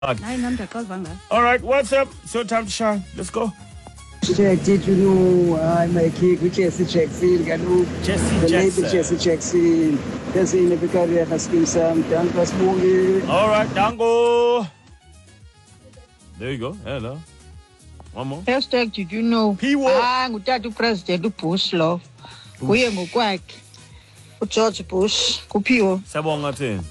All right, what's up? It's your time to shine. Let's go. Jack, did you know I'm a kid with Jesse Jackson? Jesse Jackson. Jesse Jackson. That's in the career has been some Dankas movie. All right, Dango. There you go. Hello. One more. Hashtag, did you know? Ngutata President Bush lo. Kuye ngokwakhe. George Bush kuphiwo. Sabonga thini?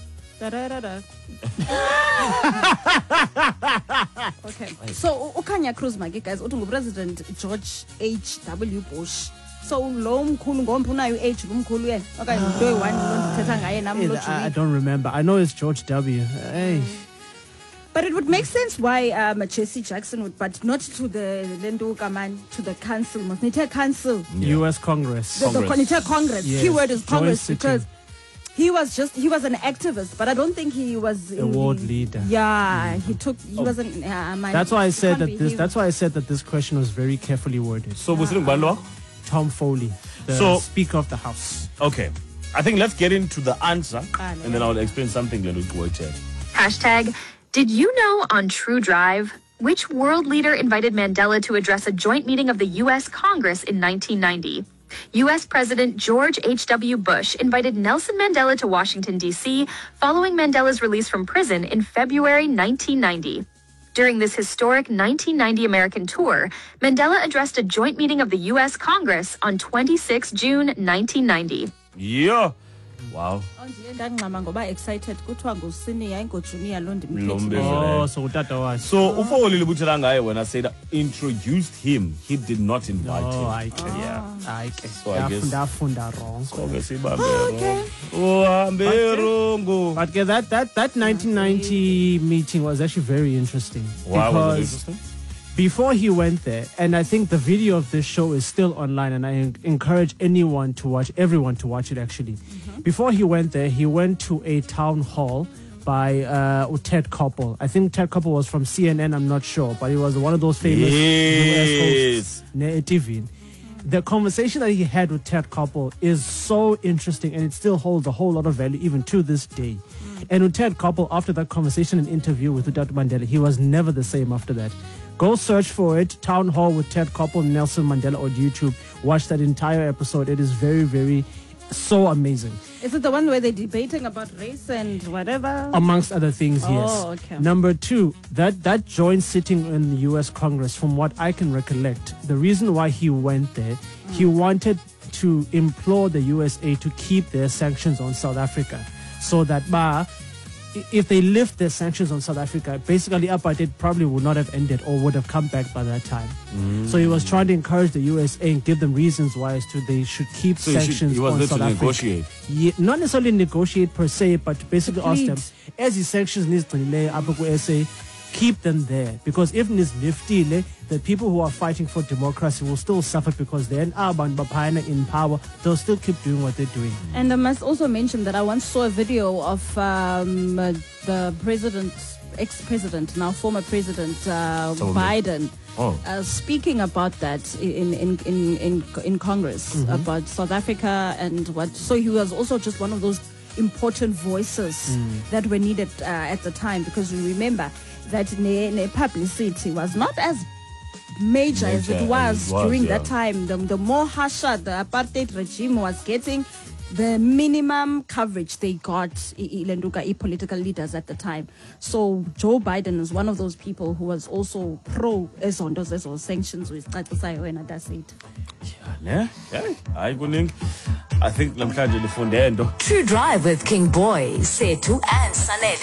Okay. So uKhanya Cruz manje guys uthi nguPresident George H.W. Bush. So lo mkhulu ngomphi unayo age kumkhulu yena okanye lo one lo ndithetha ngaye nami lo I don't remember. I know it's George W. Hey. But it would make sense why Jesse Jackson would, but not to the to the council. Must need council. U.S. Congress. The Congress. Yes. Keyword is Congress Joint because he was an activist, but I don't think he was a world leader. Yeah, he wasn't. That's why I said that this. That's why I said that this question was very carefully worded. So, Tom Foley, the Speaker of the House. Okay, I think let's get into the answer, and then I'll explain something. Hashtag, did you know on True Drive, which world leader invited Mandela to address a joint meeting of the U.S. Congress in 1990? U.S. President George H.W. Bush invited Nelson Mandela to Washington, D.C., following Mandela's release from prison in February 1990. During this historic 1990 American tour, Mandela addressed a joint meeting of the U.S. Congress on 26 June 1990. Yeah. Wow. Excited So utata wakhe. So uFowoli libuthelanga ngaye when I said introduced him, he did not invite him. I guess ndafunda wrong. But that 1990 meeting was actually very interesting. Why was it interesting? Before he went there, and I think the video of this show is still online, and I encourage everyone to watch it actually. Before he went there, he went to a town hall by Ted Koppel. I think Ted Koppel was from CNN, I'm not sure, but he was one of those famous US hosts on TV. The conversation that he had with Ted Koppel is so interesting, and it still holds a whole lot of value even to this day. And with Ted Koppel, after that conversation and interview with Dr. Mandela, he was never the same after that. Go search for it, Town Hall with Ted Koppel and Nelson Mandela on YouTube. Watch that entire episode. It is very, very, so amazing. Is it the one where they're debating about race and whatever? Amongst other things, yes. Okay. Number two, that joint sitting in the U.S. Congress, from what I can recollect, the reason why he went there, he wanted to implore the USA to keep their sanctions on South Africa so that if they lift their sanctions on South Africa, basically apartheid probably would not have ended or would have come back by that time. So he was trying to encourage the USA and give them reasons why as to they should keep sanctions on South Africa. Negotiate. Yeah, not necessarily negotiate per se, but basically ask them, as the sanctions needs to lay up SA, keep them there, because if it's nifty, the people who are fighting for democracy will still suffer because then in power, they'll still keep doing what they're doing. And I must also mention that I once saw a video of the ex-president, now former president Biden, speaking about that in Congress about South Africa and what. So he was also just one of those important voices that were needed at the time, because we remember that publicity was not as major as it was during that time. The more harsher the apartheid regime was getting, the minimum coverage they got political leaders at the time. So Joe Biden is one of those people who was also pro ezo sanctions with wena dasit. Yeah. I think namhlanje nifunde into. True Drive with King Boy, Setu and Sanele.